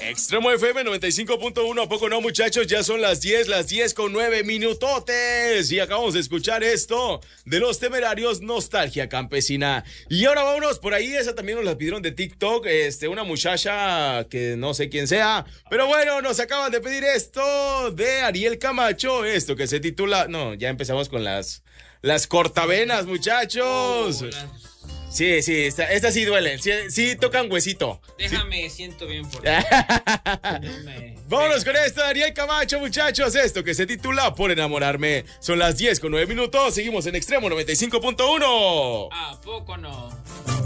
Extremo FM 95.1, ¿a poco no, muchachos? Ya son las 10 con 9 minutotes. Y acabamos de escuchar esto de Los Temerarios, Nostalgia Campesina. Y ahora vámonos por ahí, esa también nos la pidieron de TikTok, una muchacha que no sé quién sea, pero bueno, nos acaban de pedir esto de Ariel Camacho, esto que se titula... No, ya empezamos con las cortavenas, muchachos. Sí, estas sí duelen, sí tocan huesito. Déjame, siento bien por Vámonos con esto, Ariel Camacho, muchachos. Esto que se titula Por enamorarme. Son las 10 con 9 minutos. Seguimos en Extremo 95.1. ¿A poco no?